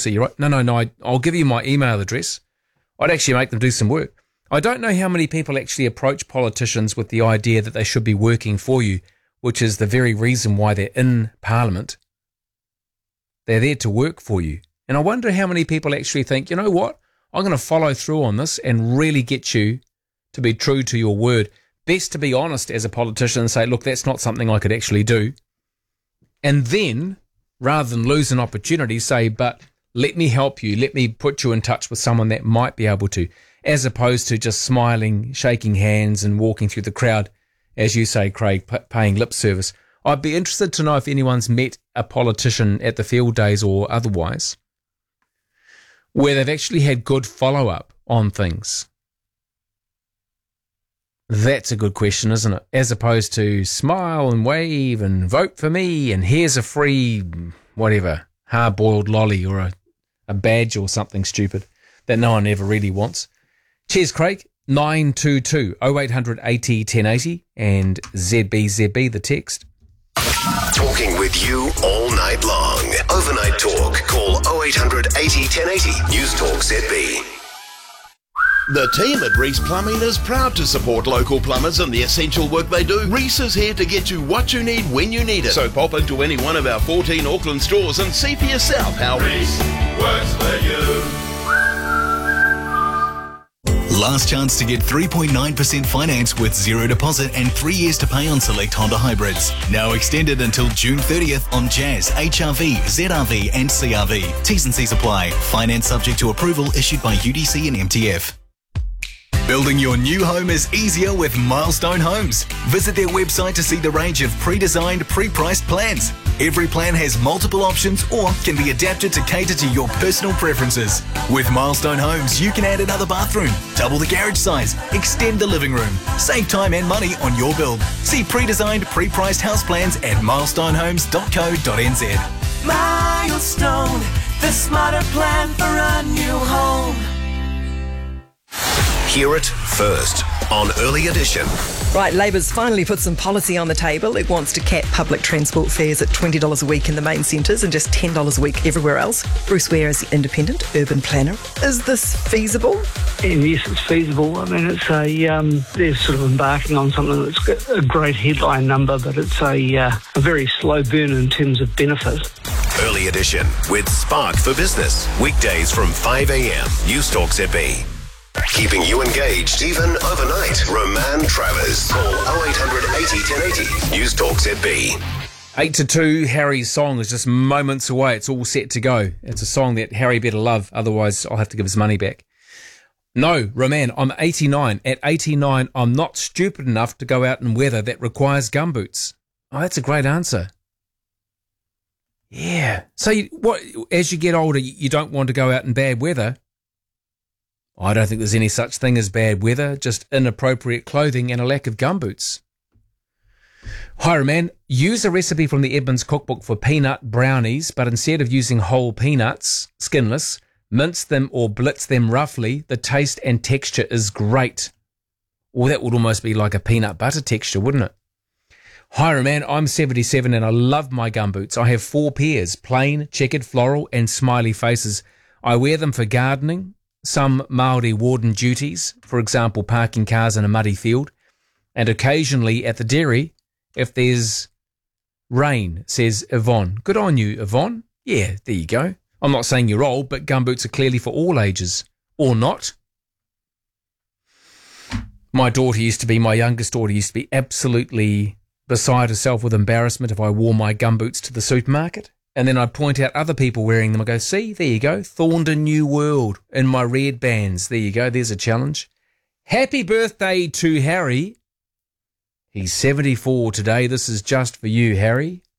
see you, right? No, I'll give you my email address. I'd actually make them do some work. I don't know how many people actually approach politicians with the idea that they should be working for you, which is the very reason why they're in Parliament. They're there to work for you. And I wonder how many people actually think, you know what, I'm going to follow through on this and really get you to be true to your word. Best to be honest as a politician and say, look, that's not something I could actually do. And then, rather than lose an opportunity, say, but let me help you. Let me put you in touch with someone that might be able to, as opposed to just smiling, shaking hands and walking through the crowd, as you say, Craig, paying lip service. I'd be interested to know if anyone's met a politician at the field days or otherwise where they've actually had good follow-up on things. That's a good question, isn't it? As opposed to smile and wave and vote for me and here's a free, whatever, hard-boiled lolly or a badge or something stupid that no one ever really wants. Cheers, Craig. 922 0800 80 1080 and ZBZB, the text. Talking with you all night long. Overnight talk. Call 0800 80 1080. News Talk ZB. The team at Reese Plumbing is proud to support local plumbers and the essential work they do. Reese is here to get you what you need when you need it. So pop into any one of our 14 Auckland stores and see for yourself how Reese works for you. Last chance to get 3.9% finance with zero deposit and 3 years to pay on select Honda hybrids. Now extended until June 30th on Jazz, HRV, ZRV and CRV. T's and C's apply. Finance subject to approval issued by UDC and MTF. Building your new home is easier with Milestone Homes. Visit their website to see the range of pre-designed, pre-priced plans. Every plan has multiple options or can be adapted to cater to your personal preferences. With Milestone Homes, you can add another bathroom, double the garage size, extend the living room, save time and money on your build. See pre-designed, pre-priced house plans at milestonehomes.co.nz. Milestone, the smarter plan for a new home. Hear it first on Early Edition. Right, Labour's finally put some policy on the table. It wants to cap public transport fares at $20 a week in the main centres and just $10 a week everywhere else. Bruce Ware is the independent urban planner. Is this feasible? Yes, it's feasible. I mean, it's they're sort of embarking on something that's got a great headline number, but it's a very slow burn in terms of benefit. Early Edition with Spark for Business. Weekdays from 5 a.m. News Talk ZB. Keeping you engaged even overnight. Roman Travers. Call 0800 80 1080. News Talk ZB. 8 to 2, Harry's song is just moments away. It's all set to go. It's a song that Harry better love, otherwise I'll have to give his money back. No, Roman, I'm 89. At 89, I'm not stupid enough to go out in weather that requires gumboots. Oh, that's a great answer. Yeah. So as you get older, you don't want to go out in bad weather. I don't think there's any such thing as bad weather, just inappropriate clothing and a lack of gumboots. Hi, Roman. Use a recipe from the Edmonds cookbook for peanut brownies, but instead of using whole peanuts, skinless, mince them or blitz them roughly. The taste and texture is great. Or that would almost be like a peanut butter texture, wouldn't it? Hi, Roman. I'm 77 and I love my gumboots. I have 4 pairs, plain, checkered, floral and smiley faces. I wear them for gardening, some Māori warden duties, for example, parking cars in a muddy field, and occasionally at the dairy if there's rain, says Yvonne. Good on you, Yvonne. Yeah, there you go. I'm not saying you're old, but gumboots are clearly for all ages. Or not. My youngest daughter used to be absolutely beside herself with embarrassment if I wore my gumboots to the supermarket. And then I'd point out other people wearing them. I go, see, there you go, Thorndon New World in my red bands. There you go, there's a challenge. Happy birthday to Harry. He's 74 today. This is just for you, Harry.